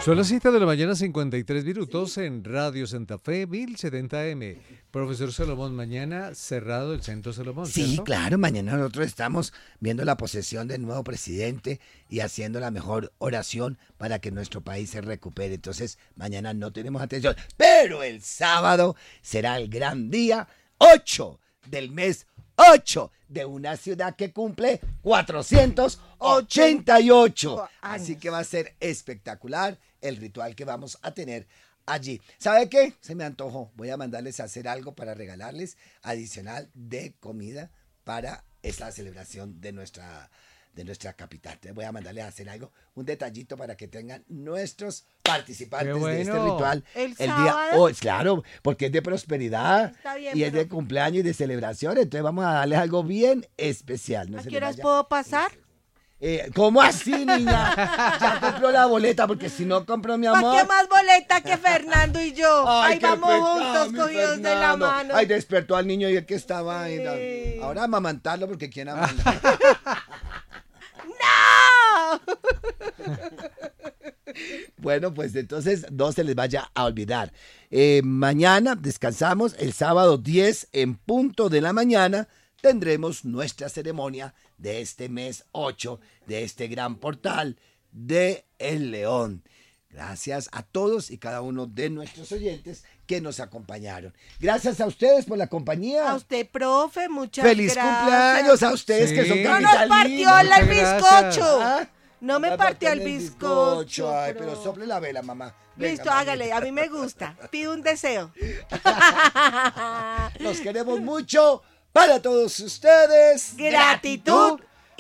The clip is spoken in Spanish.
Son las 7 de la mañana, 53 minutos en Radio Santa Fe, 1070M. Profesor Salomón, mañana cerrado el Centro Salomón, Sí, ¿cierto? claro, mañana nosotros estamos viendo la posesión del nuevo presidente y haciendo la mejor oración para que nuestro país se recupere. Entonces, mañana no tenemos atención, pero el sábado será el gran día 8 del mes 8 de una ciudad que cumple 488. Así que va a ser espectacular el ritual que vamos a tener allí. ¿Sabe qué? Se me antojó. Voy a mandarles a hacer algo para regalarles adicional de comida para esta celebración de nuestra capital. Te voy a mandarles a hacer algo, un detallito para que tengan nuestros participantes de este ritual. ¿El día sábado? hoy, claro, porque es de prosperidad. Está bien, Y es de cumpleaños y de celebración, entonces vamos a darles algo bien especial. No ¿A se qué les horas vaya. puedo pasar? ¿Cómo así, niña? Ya compró la boleta, porque si no compró, mi ¿Para amor. qué más boleta que Fernando y yo? Ahí qué vamos pecado, juntos, mi cogidos de la Fernando. mano. Ay, despertó al niño y el que estaba ahí. Sí. Ahora amamantarlo, porque ¿quién amamanta? ¡No! Bueno, pues entonces no se les vaya a olvidar. Mañana descansamos, el sábado 10 en punto de la mañana tendremos nuestra ceremonia de este mes 8 de este gran portal de El León. Gracias a todos y cada uno de nuestros oyentes que nos acompañaron. Gracias a ustedes por la compañía. A usted, profe, muchas Feliz gracias. cumpleaños a ustedes que son Sí. No nos capitalinos. partió el Muchas bizcocho. ¿Ah? No me partió el bizcocho. Ay, pero sople la vela, mamá. Venga, Listo, mamita. hágale, a mí me gusta. Pido un deseo. Los queremos mucho. Para todos ustedes. Gratitud